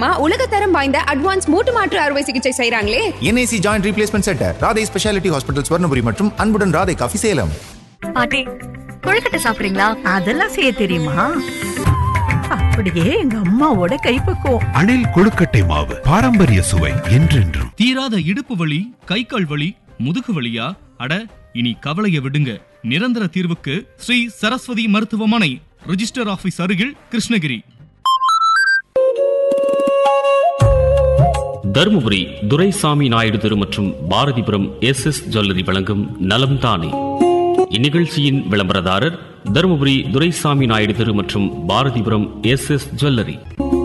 மூலமா உலகத்தரம் வாய்ந்த அட்வான்ஸ் மூட்டு மாற்று அறுவை சிகிச்சை செய்றாங்களே. NAC joint replacement centre, Radhai speciality hospital, Swarnapuri மற்றும் அன்புடன் ராதை காஃபி, சேலம். பாட்டி, கொழுக்கட்டை சாப்பிடுறீங்களா? அதெல்லாம் செய்ய தெரியுமா? அப்படியே எங்க அம்மாவோட கைப்பக்குவம். அணில் கொழுக்கட்டை மாவு, பாரம்பரிய சுவை என்றென்றும். தீராத இடுப்பு வலி, கை கால் வலி, முதுகு வலியா? அட, இனி கவலைய விடுங்க. நிரந்தர தீர்வுக்கு ஸ்ரீ சரஸ்வதி மருத்துவமனை, ரிஜிஸ்டர் ஆபீஸ் அருகில், கிருஷ்ணகிரி. தருமபுரி துரைசாமி நாயுடு தெரு மற்றும் பாரதிபுரம் SS ஜுவல்லரி வழங்கும் நலம் தானே. இந்நிகழ்ச்சியின் விளம்பரதாரர் தருமபுரி துரைசாமி நாயுடு தெரு மற்றும் பாரதிபுரம் SS ஜுவல்லரி.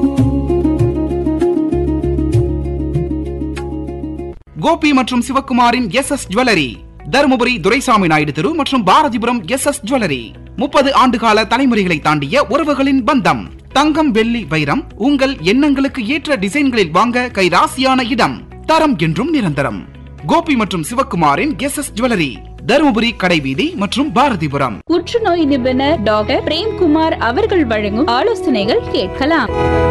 கோபி மற்றும் சிவக்குமாரின் SS ஜுவல்லரி, தருமபுரி துரைசாமி நாயுடு தெரு மற்றும் பாரதிபுரம் SS ஜுவல்லரி. 30 ஆண்டுகால தலைமுறைகளை தாண்டிய உறவுகளின் பந்தம். தங்கம், வெள்ளி, வைரம் உங்கள் எண்ணங்களுக்கு ஏற்ற டிசைன்களில் வாங்க கைராசியான இடம். தரம் என்றும் நிரந்தரம். கோபி மற்றும் சிவக்குமாரின் SS ஜுவல்லரி, தருமபுரி கடைவீதி மற்றும் பாரதிபுரம். புற்றுநோய் நிபுணர் டாக்டர் பிரேம்குமார் அவர்கள் வழங்கும் ஆலோசனைகள் கேட்கலாம்.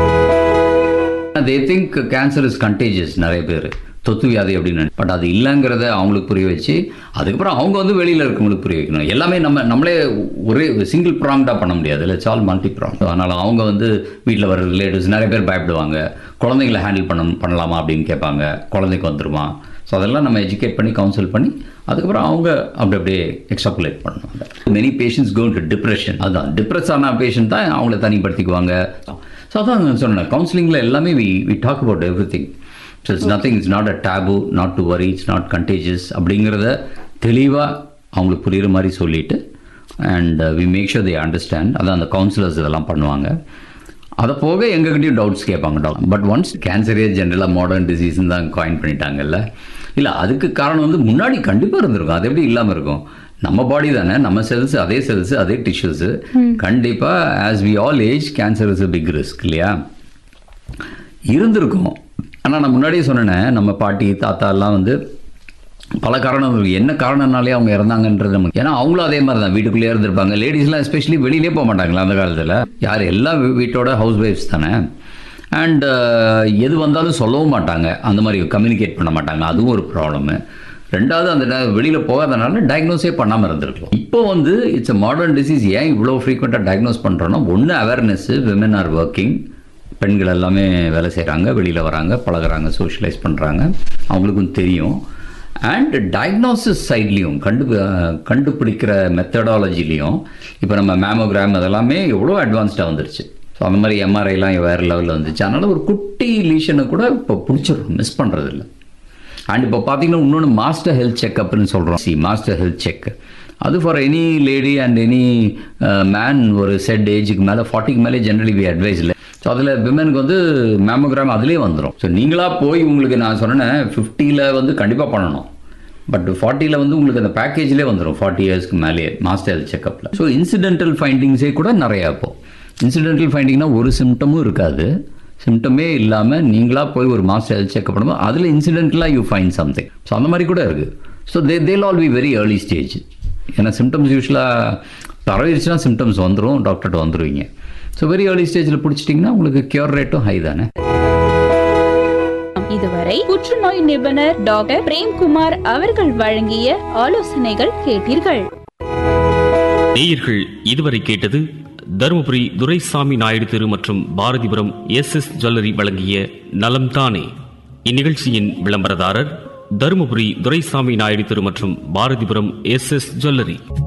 They think cancer is contagious. நிறைய பேர் தொத்து வியாதி அப்படின்னு, பட் அது இல்லைங்கிறத அவங்களுக்கு புரிய வச்சு அதுக்கப்புறம் அவங்க வந்து வெளியில் இருக்கவங்களுக்கு புரிய வைக்கணும். எல்லாமே நம்மளே ஒரே சிங்கிள் ப்ராங்டாக பண்ண முடியாது, இல்லை சால் மல்டி ப்ராங். அதனால் அவங்க வந்து வீட்டில் வர ரிலேட்டிவ்ஸ் நிறைய பேர் பயப்படுவாங்க. குழந்தைங்களை ஹேண்டில் பண்ணலாமா அப்படின்னு கேட்பாங்க, குழந்தைக்கு வந்துருமா. ஸோ அதெல்லாம் நம்ம எஜுகேட் பண்ணி கவுன்சில் பண்ணி அதுக்கப்புறம் அவங்க அப்படியே எக்ஸ்ட்ராகுலேட் பண்ணுவாங்க. Many patients go to depression. அதுதான் டிப்ரெஸ் ஆன பேஷண்ட் தான் அவங்கள தனிப்படுத்திக்குவாங்க. ஸோ அதான் சொன்னேன், கவுன்சிலிங்கில் எல்லாமே we talk about every thing. So it's nothing, it's not a tab, not to worry, it's not contagious அப்படிங்கிறத தெளிவாக அவங்களுக்கு புரிகிற மாதிரி சொல்லிவிட்டு and we make sure they understand. அதான் அந்த கவுன்சிலர்ஸ் இதெல்லாம் பண்ணுவாங்க. அதை போக எங்ககிட்டயும் டவுட்ஸ் கேட்பாங்க டாக்டர். பட் ஒன்ஸ் கேன்சரே ஜென்ரலாக மாடர்ன் டிசீஸ்ன்னு தான் காயின் பண்ணிட்டாங்கல்ல. இல்லை, அதுக்கு காரணம் வந்து முன்னாடி கண்டிப்பாக இருந்திருக்கும். அது எப்படி இல்லாமல் இருக்கும்? நம்ம பாடி தானே, நம்ம செல்ஸ், அதே செல்ஸ், அதே டிஷ்யூஸு. கண்டிப்பாக as we all age cancer is a big risk இல்லையா? இருந்திருக்கும். ஆனால் நான் முன்னாடியே சொன்னேன், நம்ம பாட்டி தாத்தா எல்லாம் வந்து பல காரணம், என்ன காரணம்னாலே அவங்க இறந்தாங்கன்றது நமக்கு. ஏன்னா அவங்களும் அதே மாதிரி தான் வீட்டுக்குள்ளேயே இருந்திருப்பாங்க. லேடிஸ்லாம் எஸ்பெஷலி வெளியிலே போக மாட்டாங்களா அந்த காலத்தில். யார் எல்லாம் வீட்டோட ஹவுஸ் ஒய்ஃப்ஸ் தானே. அண்ட் எது வந்தாலும் சொல்லவும் மாட்டாங்க, அந்த மாதிரி கம்யூனிகேட் பண்ண மாட்டாங்க. அதுவும் ஒரு ப்ராப்ளமு. ரெண்டாவது, அந்த வெளியில் போகாதனால டயக்னோஸே பண்ணாமல் இருந்திருக்கலாம். இப்போ வந்து இட்ஸ் அ மாடர்ன் டிசீஸ். ஏன் இவ்வளோ ஃப்ரீக்வெண்ட்டாக டயக்னோஸ் பண்ணுறோன்னா, ஒன்று அவேர்னஸ்ஸு, விமன் ஆர் ஒர்க்கிங், பெண்கள் எல்லாமே வேலை செய்கிறாங்க, வெளியில் வராங்க, பழகிறாங்க, சோஷியலைஸ் பண்ணுறாங்க, அவங்களுக்கும் தெரியும். அண்ட் டயக்னோசிஸ் சைட்லேயும் கண்டுபிடிக்கிற மெத்தடாலஜிலையும் இப்போ நம்ம மேமோகிராம் அதெல்லாமே எவ்வளோ அட்வான்ஸ்டாக வந்துருச்சு. ஸோ அந்த மாதிரி MRIலாம் வேறு லெவலில் வந்துச்சு. அதனால் ஒரு குட்டி லீஷனை கூட இப்போ பிடிச்சிடும், மிஸ் பண்ணுறதில்ல. அண்ட் இப்போ பார்த்தீங்கன்னா இன்னொன்று மாஸ்டர் ஹெல்த் செக்அப்னு சொல்கிறோம். மாஸ்டர் ஹெல்த் செக், அது for any lady and any man ஒரு செட் ஏஜுக்கு மேலே 40க்கு மேலே ஜென்ரலி வி அட்வைஸ் இல்லை. ஸோ அதில் விமனுக்கு வந்து மேமோகிராம் அதிலே வந்துடும். ஸோ நீங்களாக போய் உங்களுக்கு நான் சொன்னேன் 50ல் வந்து கண்டிப்பாக பண்ணணும், பட் 40ல் வந்து உங்களுக்கு அந்த பேக்கேஜ்லேயே வந்துடும் 40 இயர்ஸ்க்கு மேலேயே மாஸ்டர் ஹெல்த் செக்அப்பில். ஸோ இன்சிடென்டல் ஃபைண்டிங்ஸே கூட நிறையா. இப்போது இன்சிடென்டல் ஃபைண்டிங்னா ஒரு சிம்டமும் இருக்காது, சிம்டமே இல்லாமல் நீங்களாக போய் ஒரு மாஸ்டர் ஹெல்த் செக்அப் பண்ணும்போது அதில் இன்சிடென்டலாக யூ ஃபைண்ட் சம்திங். ஸோ அந்த மாதிரி கூட இருக்குது. ஸோ தேல் all be very early stage. ஏன்னா சிம்டம்ஸ் யூஸ்வலாக பரவிடுச்சுன்னா சிம்டம்ஸ் வந்துடும், டாக்டர்கிட்ட வந்துடுவீங்க. ஸோ வெரி ஏர்லி ஸ்டேஜில் பிடிச்சிட்டிங்கன்னா உங்களுக்கு கியூர் ரேட்டும் ஹை தானே. இதுவரை புற்றுநோய் நிபுணர் டாக்டர் பிரேம்குமார் அவர்கள் வழங்கிய ஆலோசனைகள் கேட்டீர்கள். நேயர்கள் இதுவரை கேட்டது தருமபுரி துரைசாமி நாயுடு தெரு மற்றும் பாரதிபுரம் SS ஜுவல்லரி வழங்கிய நலம் தானே. இந்நிகழ்ச்சியின் விளம்பரதாரர் தருமபுரி துரைசாமி நாயுடு தெரு மற்றும் பாரதிபுரம் SS ஜுவல்லரி.